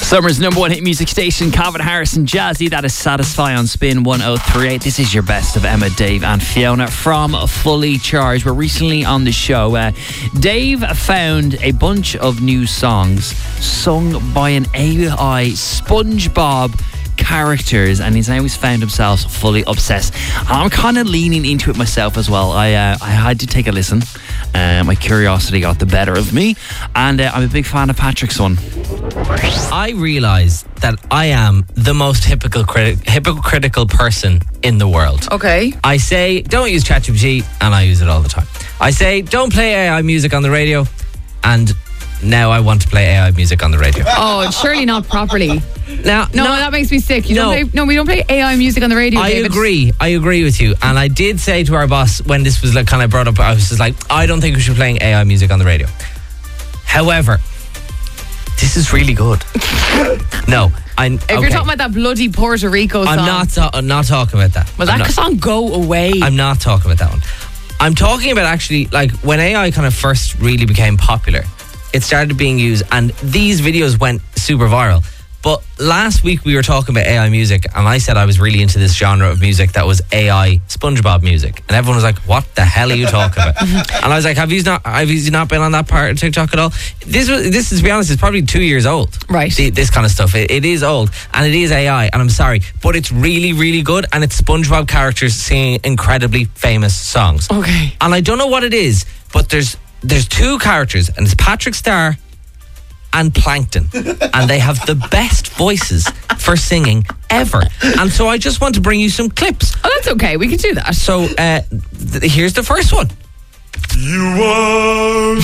Summer's number one hit music station, Calvin Harris and Jazzy. That is Satisfy on Spin 103.8. This is your best of Emma, Dave and Fiona from Fully Charged. We're recently on the show. Dave found a bunch of new songs sung by an AI SpongeBob characters, and he's always found himself fully obsessed. I'm kind of leaning into it myself as well. I had to take a listen. My curiosity got the better of me, and I'm a big fan of Patrick's one. I realise that I am the most hypocritical person in the world. Okay. I say, don't use ChatGPT, and I use it all the time. I say, don't play AI music on the radio, and now I want to play AI music on the radio. Oh, surely not properly. Now, No, that makes me sick. We don't play AI music on the radio, David. I agree with you. And I did say to our boss when this was kind of brought up, I was just like, I don't think we should be playing AI music on the radio. However, this is really good. No, If you're talking about that bloody Puerto Rico song. I'm not talking about that. Well, that song Go Away. I'm not talking about that one. I'm talking about actually, like, when AI kind of first really became popular, it started being used, and these videos went super viral. But last week we were talking about AI music, and I said I was really into this genre of music that was AI SpongeBob music, and everyone was like, "What the hell are you talking about?" And I was like, "Have you not been on that part of TikTok at all?" This is, to be honest, it's probably 2 years old. Right. This kind of stuff. It is old, and it is AI, and I'm sorry, but it's really, really good, and it's SpongeBob characters singing incredibly famous songs. Okay. And I don't know what it is, but there's two characters, and it's Patrick Star and Plankton, and they have the best voices for singing ever. And so I just want to bring you some clips. Oh, that's okay. We can do that. So here's the first one. You are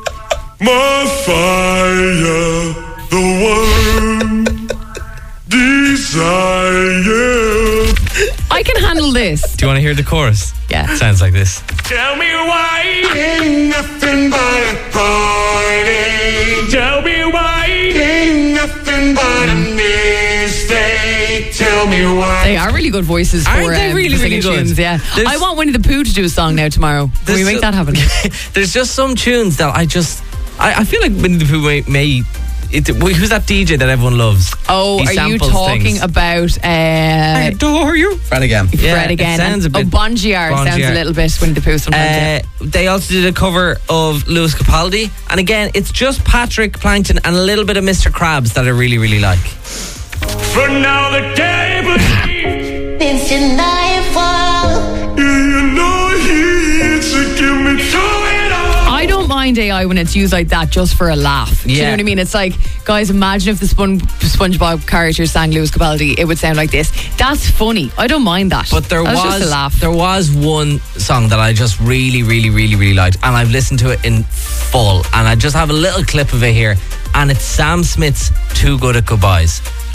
my fire, the one desire. I can handle this. Do you want to hear the chorus? Yeah. It sounds like this. Tell me why ain't nothing but a party. Tell me why ain't nothing but a mistake. Tell me why. They are really good voices for Aren't they really, for singing really good? tunes, yeah. I want Winnie the Pooh to do a song now tomorrow. Can we make that happen? There's just some tunes that I feel like Winnie the Pooh may who's that DJ that everyone loves? Oh, He are you samples talking things. about I adore you. Fred again. Fred again? It sounds a bit Bon Giar sounds a little bit Winnie the Pooh sometimes. They also did a cover of Lewis Capaldi, and again, it's just Patrick, Plankton, and a little bit of Mr. Krabs that I really, really like. For now the table It's your nightfall. you know he to give me to it all. I don't mind AI when it's used like that just for a laugh. Do you know what I mean? It's like, guys, imagine if the SpongeBob character sang Lewis Capaldi, it would sound like this. That's funny. I don't mind that. But there That's just a laugh. there was one song that I just really, really, really, really liked, and I've listened to it in full, and I just have a little clip of it here, and it's Sam Smith's Too Good at Goodbyes.